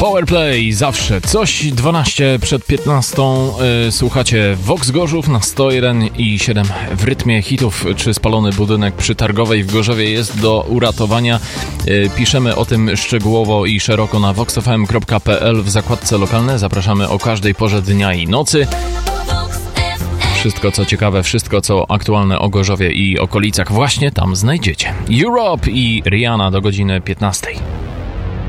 Powerplay zawsze coś 12 przed 15. Słuchacie Vox Gorzów na 101,7 w rytmie hitów. Czy spalony budynek przy Targowej w Gorzowie jest do uratowania? Piszemy o tym szczegółowo i szeroko na voxfm.pl w zakładce lokalne. Zapraszamy o każdej porze dnia i nocy. Wszystko co ciekawe, wszystko co aktualne o Gorzowie i okolicach właśnie tam znajdziecie. Europe i Rihanna do godziny 15.